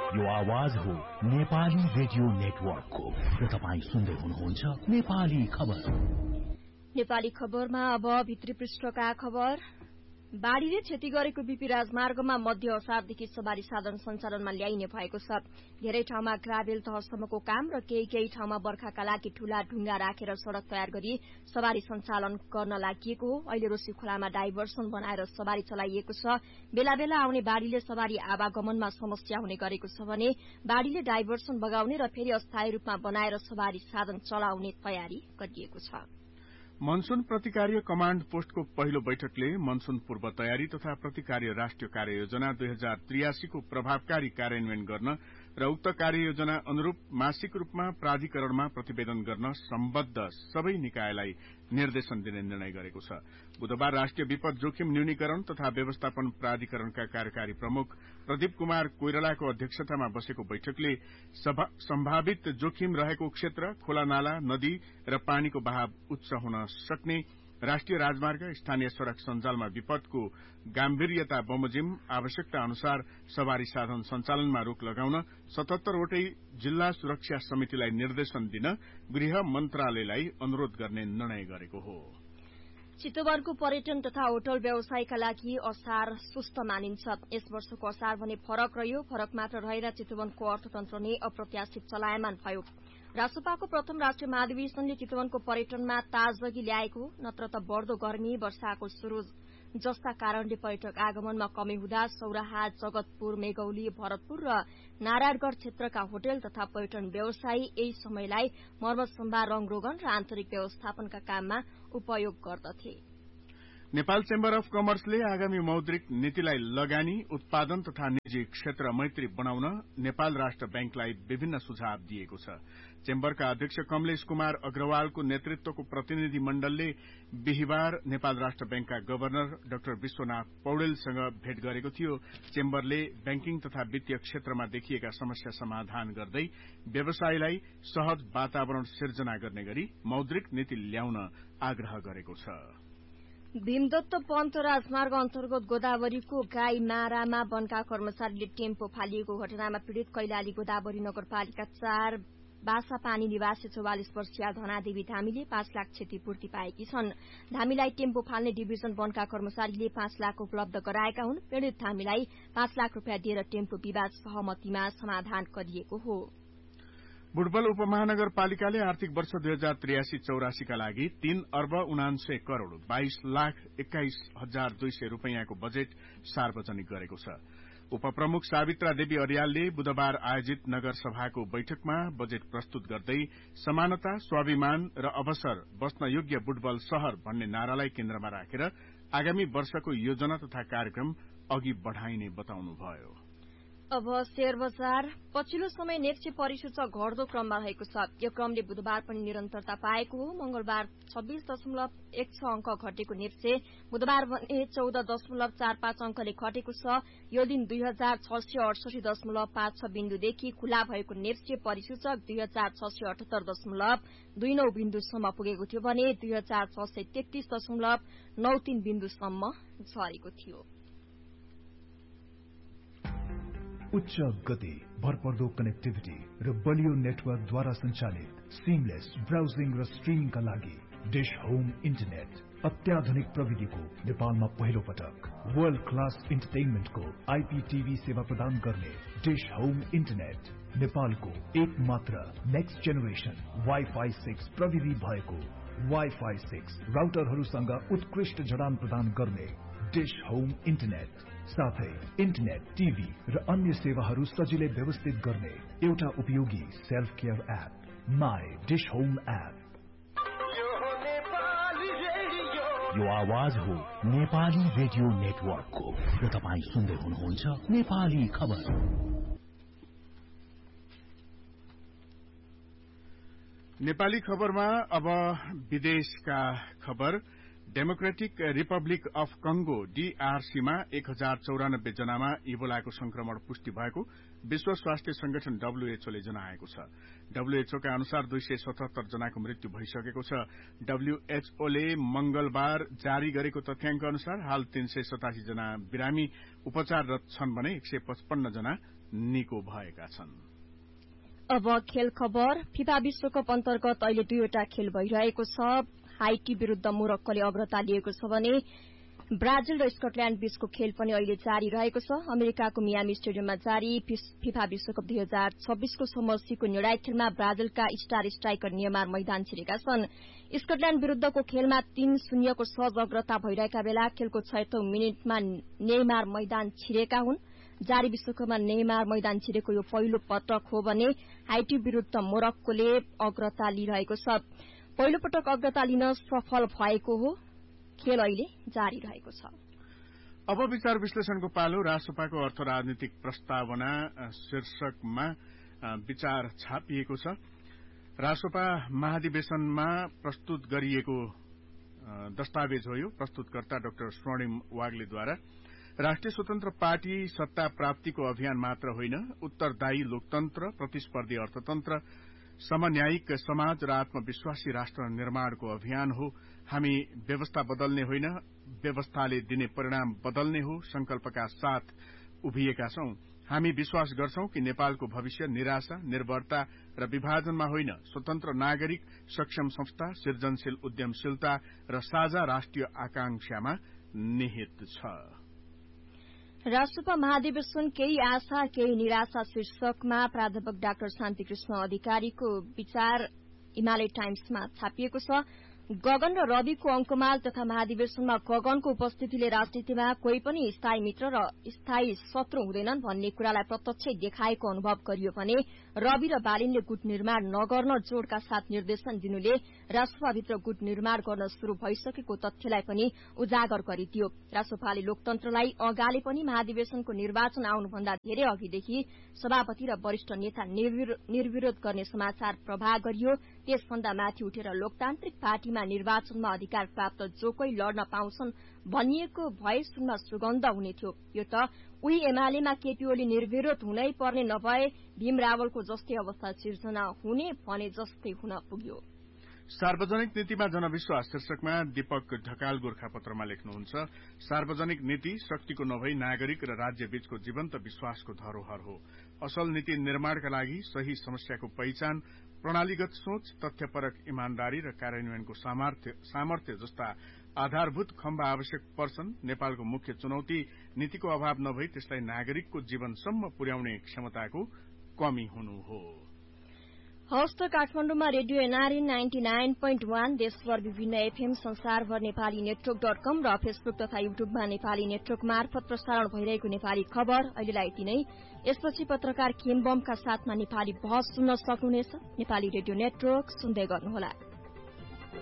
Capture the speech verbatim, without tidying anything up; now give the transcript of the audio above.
यो आवाज हो नेपाली रेडियो नेटवर्कको र तपाई सुन्दै हुनुहुन्छ नेपाली खबर। नेपाली खबरमा अब भित्री पृष्ठका खबर। बाढ़ीले क्षति गरेको बीपी राजमार्गमा मध्य असारदेखि सवारी साधन सञ्चालनमा ल्याइने भएको छ। धेरै ठाउँमा ग्राभेल तहसम्मको काम र केही केही ठाउँमा बर्खाका लागि ठूला ढुङ्गा राखेर सड़क तयार गरी सवारी सञ्चालन गर्न लागि हो। अहिले रोशी खोलामा डाइभर्सन बनाएर सवारी चलाइएको छ। बेला बेला आउने बाढ़ीले सवारी आवागमनमा समस्या हुने गरेको छ भने बाढ़ीले डाइभर्सन बगाउने र फेरि अस्थायी रूपमा बनाएर सवारी साधन चलाउने तयारी गरिएको छ। मनसून प्रतिकार्य कमाण्ड पोस्टको पहिलो बैठकले मनसून पूर्व तयारी तथा प्रतिकार्य राष्ट्रिय कार्ययोजना दुई हजार त्रियासी को प्रभावकारी कार्यान्वयन गर्न र उक्त कार्ययोजना अनुरूप मासिक रूपमा प्राधिकरणमा प्रतिवेदन गर्न सम्बद्ध सबै निकायलाई निर्देशन दिने निर्णय गरेको छ। बुधबार राष्ट्रिय विपद जोखिम न्यूनीकरण तथा व्यवस्थापन प्राधिकरणका कार्यकारी प्रमुख प्रदीप कुमार कोइरालाको अध्यक्षतामा बसेको बैठकले सम्भावित जोखिम रहेको क्षेत्र, खोला नाला, नदी र पानीको बहाव उच्च हुन सक्ने राष्ट्रिय राजमार्ग, स्थानीय सड़क सञ्जालमा विपदको गाम्भीर्यता बमोजिम आवश्यकता अनुसार सवारी साधन सञ्चालनमा रोक लगाउन सतहत्तरवटै जिल्ला सुरक्षा समितिलाई निर्देशन दिन गृह मन्त्रालयलाई अनुरोध गर्ने निर्णय गरेको हो। चितवनको पर्यटन तथा होटल व्यवसायका लागि असार सुस्त मानिन्छ। यस वर्षको असार भने फरक रह्यो। फरक मात्र रहेर चितवनको अर्थतन्त्र नै अप्रत्याशित चलायमान भयो। रासोपाको प्रथम राष्ट्रिय महाधिवेशनले चितवनको पर्यटनमा ताजगी ल्याएको, नत्र त बढ़दो गर्मी, वर्षाको सुरु जस्ता कारणले पर्यटक आगमनमा कमी हुँदा सौराहा, जगतपुर, मेगौली, भरतपुर र नारायणगढ़ क्षेत्रका होटल तथा पर्यटन व्यवसायी यही समयलाई मर्मत सम्भार, रंगरोगन र आन्तरिक व्यवस्थापनका काममा उपयोग गर्दथे। नेपाल चेम्बर अफ कमर्सले आगामी मौद्रिक नीतिलाई लगानी, उत्पादन तथा निजी क्षेत्र मैत्री बनाउन नेपाल राष्ट्र बैंकलाई विभिन्न सुझाव दिएको छ। चेम्बरका अध्यक्ष कमलेश कुमार अग्रवालको नेतृत्वको प्रतिनिधि मण्डलले बिहिबार नेपाल राष्ट्र बैंकका गवर्नर डाक्टर विश्वनाथ पौडेलसँग भेट गरेको थियो। चेम्बरले बैंकिङ तथा वित्तीय क्षेत्रमा देखिएका समस्या समाधान गर्दै व्यवसायीलाई सहज वातावरण सिर्जना गर्ने गरी मौद्रिक नीति ल्याउन आग्रह गरेको छ। भीमदत्त पन्त राजमार्ग अन्तर्गत गोदावरीको गाईमारामा वनका कर्मचारीले टेम्पो फालिएको घटनामा पीड़ित कैलाली गोदावरी नगरपालिका चार बासापानी निवासी चौवालिस वर्षीय धनादेवी धामीले पाँच लाख क्षतिपूर्ति पाएकी छन्। धामीलाई टेम्पो फाल्ने डिभिजन वनका कर्मचारीले पाँच लाख उपलब्ध गराएका हुन्। पीड़ित धामीलाई पाँच लाख रूपियाँ दिएर टेम्पो विवाद सहमतिमा समाधान गरिएको हो। बुटवल उपमहानगरपालिकाले आर्थिक वर्ष दुई हजार त्रियासी चौरासीका लागि तीन अर्ब उनान्सय करोड़ बाइस लाख एक्काइस हजार दुई सय रूपियाँको बजेट सार्वजनिक गरेको छ। उपप्रमुख सावित्रा देवी अर्यालले बुधबार आयोजित नगर सभाको बैठकमा बजेट प्रस्तुत गर्दै समानता, स्वाभिमान र अवसर बस्न योग्य बुटवल शहर भन्ने नारालाई केन्द्रमा राखेर आगामी वर्षको योजना तथा कार्यक्रम अघि बढ़ाइने बताउनुभयो। अब शेयर बजार। पछिल्लो समय नेप्से परिसूचक घट्दो क्रममा रहेको छ। यो क्रमले बुधबार पनि निरन्तरता पाएको हो। मंगलबार छब्बीस दशमलव एक छ अंक घटेको नेप्से बुधबार भने चौध दशमलव चार पाँच अंकले घटेको छ। यो दिन दुई हजार छ सय अडसठी दशमलव पाँच छ बिन्दुदेखि खुला भएको नेप्से परिसूचक दुई हजार छ सय अठहत्तर दशमलव दुई नौ बिन्दुसम्म पुगेको थियो भने दुई हजार छ सय तेत्तीस दशमलव नौ तीन बिन्दुसम्म झरेको थियो। उच्च गति, भरपर्दो कनेक्टिभिटी र बलियो नेटवर्कद्वारा सञ्चालित सिमलेस ब्राउजिङ र स्ट्रिमिङका लागि डिश होम इन्टरनेट अत्याधुनिक प्रविधिको नेपालमा पहिलो पटक वर्ल्ड क्लास इन्टरटेनमेन्टको आईपीटीभी सेवा प्रदान गर्ने डिश होम इन्टरनेट नेपालको एक मात्र नेक्स्ट जेनेरेसन वाइफाई सिक्स प्रविधि भएको वाइफाई सिक्स राउटरहरूसँग उत्कृष्ट जडान प्रदान गर्ने डिश होम इन्टरनेट साथै इन्टरनेट, टीभी र अन्य सेवाहरू सजिलै व्यवस्थित गर्ने एउटा उपयोगी self care app my dish home app. यो आवाज हो नेपाली रेडियो नेटवर्कको र तपाई सुन्दै हुनुहुन्छ नेपाली खबर। नेपाली खबरमा अब विदेशका खबर। डेमोक्रेटिक रिपब्लिक अफ कंगो डीआरसी मा एक हजार चौरानब्बे जनामा इबोलाको संक्रमण पुष्टि भएको विश्व स्वास्थ्य संगठन डब्ल्यूएचओ ले जनाएको छ। डब्ल्यूएचओ का अनुसार दुई सय सतहत्तर जनाको मृत्यु भइसकेको छ। डब्ल्यूएचओ ले मंगलबार जारी गरेको तथ्याङ्क अनुसार हाल तीन सय सतासी जना बिरामी उपचाररत छन् भने एक सय पचपन्न जना निको भएका छन्। अब खेल खबर। फिफा विश्वकप अन्तर्गत अहिले दुईवटा खेल भइरहेको छ। हाइटी विरूद्ध मोरक्कोले अग्रता लिएको छ भने ब्राजिल र स्कटल्याण्ड बीचको खेल पनि अहिले जारी रहेको छ। अमेरिकाको मियामी स्टेडियममा जारी फिफा विश्वकप दुई हजार छब्बीसको समष्टिको निर्णायक खेलमा ब्राजिलका स्टार स्ट्राइकर नेमार मैदान छिरेका छन्। स्कटल्याण्ड विरूद्धको खेलमा तीन शून्यको सहज अग्रता भइरहेका बेला खेलको छैटौं मिनटमा नेमार मैदान छिरेका हुन्। जारी विश्वकपमा नेमार मैदान छिरेको यो पहिलो पटक हो भने हाइटी विरूद्ध मोरक्कोले अग्रता लिइरहेको छ। पहिलो पटक अग्रता लिन सफल भएको हो। खेल अहिले जारी रहेको छ। अब विचार विश्लेषणको पालो। रासोपाको अर्थ राजनीतिक प्रस्तावना शीर्षकमा विचार छापिएको छ। रासोपा महाधिवेशनमा प्रस्तुत गरिएको दस्तावेज हो यो। प्रस्तुतकर्ता डाक्टर स्वर्णिम वाग्लेद्वारा राष्ट्रिय स्वतन्त्र पार्टी सत्ता प्राप्तिको अभियान मात्र होइन, उत्तरदायी लोकतन्त्र, प्रतिस्पर्धी अर्थतन्त्र, समन्यायिक समाज र आत्मविश्वासी राष्ट्र निर्माणको अभियान हो। हामी व्यवस्था बदल्ने होइन, व्यवस्थाले दिने परिणाम बदल्ने हो संकल्पका साथ उभिएका छौं। हामी विश्वास गर्छौं कि नेपालको भविष्य निराशा, निर्भरता र विभाजनमा होइन, स्वतन्त्र नागरिक, सक्षम संस्था, सृजनशील उद्यमशीलता र साझा राष्ट्रिय आकांक्षामा निहित छ। राष्ट्रपा महाधिवेशन केही आशा केही निराशा शीर्षकमा प्राध्यापक डाक्टर शान्तिकृष्ण अधिकारीको विचार हिमालय टाइम्समा छापिएको छ। गगन र रविको अंकमाल तथा महाधिवेशनमा गगनको उपस्थितिले राजनीतिमा कोही पनि स्थायी मित्र र स्थायी शत्रु हुँदैनन् भन्ने कुरालाई प्रत्यक्ष देखाएको अनुभव गरियो भने रवि र बालिनले गुट निर्माण नगर्न जोड़का साथ निर्देशन दिनुले राष्ट्रपाभित्र गुट निर्माण गर्न शुरू भइसकेको तथ्यलाई पनि उजागर गरिदियो। राष्ट्रपाले लोकतन्त्रलाई अगाले पनि महाधिवेशनको निर्वाचन आउनुभन्दा धेरै अघिदेखि सभापति र वरिष्ठ नेता निर्विरोध गर्ने समाचार प्रवाह गरियो। त्यसभन्दा माथि उठेर लोकतान्त्रिक पार्टीमा निर्वाचनमा अधिकार प्राप्त जो कोही लड्न पाउँछन् भनिएको भए सुन्न सुगन्ध हुने थियो। यो त उही एमालेमा केपी ओली निर्विरोध हुनै पर्ने नभए भीम रावलको जस्तै अवस्था सिर्जना हुने भने जस्तै हुन पुग्यो। सार्वजनिक नीतिमा जनविश्वास शीर्षकमा दीपक ढकाल गोर्खापत्रमा लेख्नुहुन्छ, सार्वजनिक नीति शक्तिको नभई नागरिक र राज्य बीचको जीवन्त विश्वासको धरोहर हो। असल नीति निर्माणका लागि सही समस्याको पहिचान, प्रणालीगत सोच, तथ्यपरक इमानदारी र कार्यान्वयनको सामर्थ्य जस्ता आधारभूत खम्बा आवश्यक पर्छन्। नेपालको मुख्य चुनौती नीतिको अभाव नभई त्यसलाई नागरिकको जीवनसम्म पुर्याउने क्षमताको कमी हुनु हो। हस्त काठमाडौँमा radio NRN ninety nine point one, देशभर विभिन्न एफएम, संसारभर नेपाली नेटवर्क डट कम र फेसबुक तथा युट्युबमा नेपाली नेटवर्क मार्फत प्रसारण भइरहेको नेपाली खबर अहिलेलाई यति नै। यसपछि पत्रकार केम बमका साथमा नेपाली बहस सुन्न सक्नुहुनेछ। नेपाली रेडियो नेटवर्क सुन्दै गर्नुहोला।